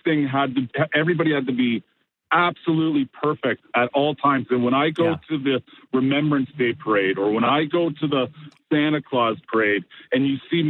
everybody had to be absolutely perfect at all times. And when I go to the Remembrance Day parade, or when I go to the Santa Claus parade, and you see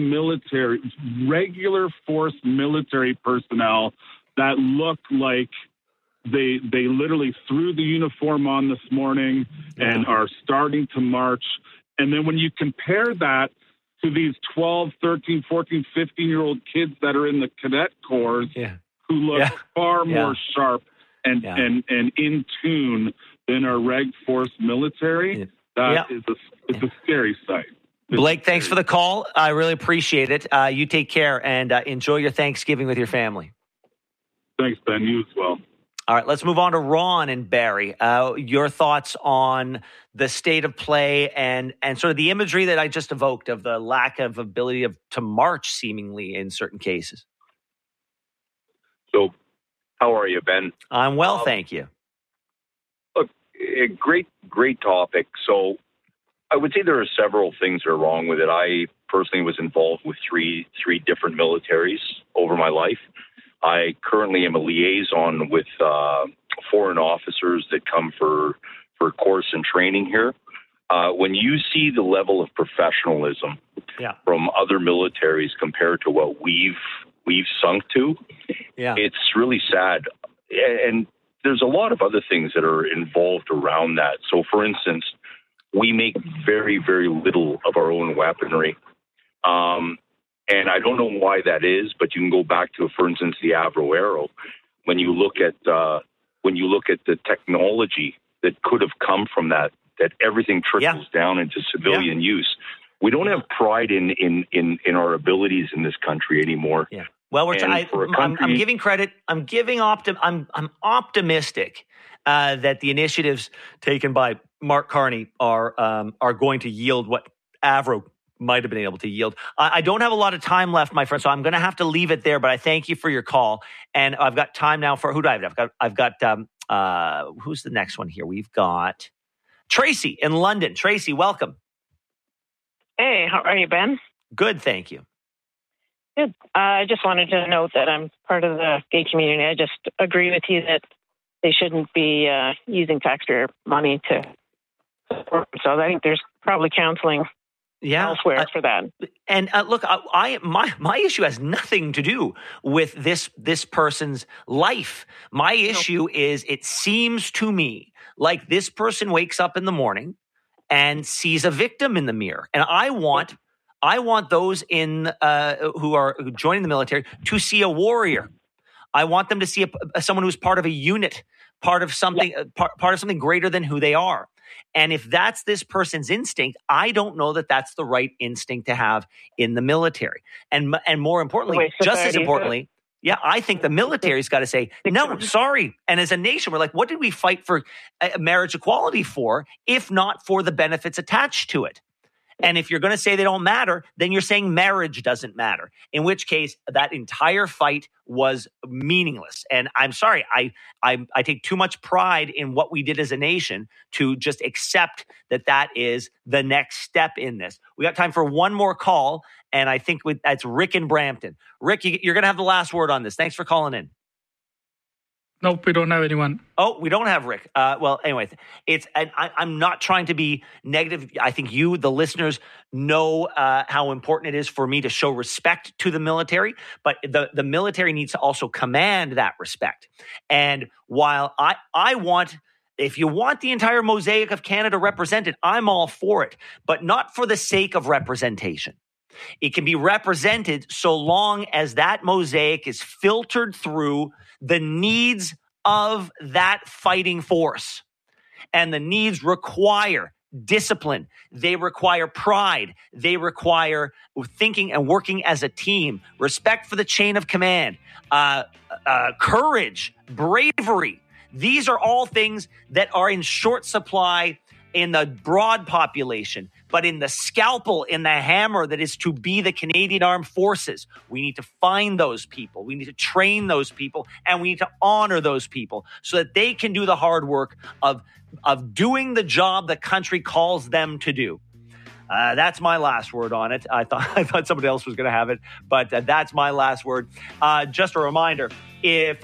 regular force military personnel that look like they literally threw the uniform on this morning and are starting to march. And then when you compare that to these 12, 13, 14, 15-year-old kids that are in the cadet corps who look far more sharp and in tune than our Reg Force military, it's a scary sight. Blake, thanks for the call. I really appreciate it. You take care and enjoy your Thanksgiving with your family. Thanks, Ben. You as well. All right, let's move on to Ron and Barrie. Your thoughts on the state of play and sort of the imagery that I just evoked of the lack of ability to march seemingly in certain cases. So, how are you, Ben? I'm well, thank you. Look, a great topic. So, I would say there are several things that are wrong with it. I personally was involved with three different militaries over my life. I currently am a liaison with foreign officers that come for course and training here. When you see the level of professionalism from other militaries compared to what we've sunk to, it's really sad. And there's a lot of other things that are involved around that. So, for instance, we make very, very little of our own weaponry. And I don't know why that is, but you can go back to, for instance, the Avro Arrow. When you look at the technology that could have come from that everything trickles down into civilian use. We don't have pride in our abilities in this country anymore. Yeah. Well, I'm giving credit. I'm optimistic that the initiatives taken by Mark Carney are going to yield what Avro might have been able to yield. I don't have a lot of time left, my friend, so I'm going to have to leave it there, but I thank you for your call. And I've got time now for, who do I have? I've got who's the next one here? We've got Tracy in London. Tracy, welcome. Hey, how are you, Ben? Good, thank you. Good. I just wanted to note that I'm part of the gay community. I just agree with you that they shouldn't be using taxpayer money to support. So I think there's probably counseling elsewhere for that. And look, my issue has nothing to do with this person's life. My issue is, it seems to me like this person wakes up in the morning and sees a victim in the mirror. And I want those who are joining the military to see a warrior. I want them to see someone who's part of a unit, part of something, part of something greater than who they are. And if that's this person's instinct, I don't know that that's the right instinct to have in the military. And more importantly, just as importantly, I think the military's got to say, no, sorry. And as a nation, we're like, what did we fight for marriage equality for, if not for the benefits attached to it? And if you're going to say they don't matter, then you're saying marriage doesn't matter, in which case that entire fight was meaningless. And I'm sorry, I take too much pride in what we did as a nation to just accept that is the next step in this. We got time for one more call, and I think that's Rick in Brampton. Rick, you're going to have the last word on this. Thanks for calling in. Nope, we don't have anyone. Oh, we don't have Rick. Well, anyway, I'm not trying to be negative. I think you, the listeners, know how important it is for me to show respect to the military, but the military needs to also command that respect. And while I want, if you want the entire mosaic of Canada represented, I'm all for it, but not for the sake of representation. It can be represented so long as that mosaic is filtered through the needs of that fighting force. And the needs require discipline. They require pride. They require thinking and working as a team, respect for the chain of command, courage, bravery. These are all things that are in short supply in the broad population, but in the scalpel, in the hammer that is to be the Canadian Armed Forces, we need to find those people. We need to train those people, and we need to honor those people so that they can do the hard work of doing the job the country calls them to do. That's my last word on it. I thought somebody else was going to have it, but that's my last word. Just a reminder, if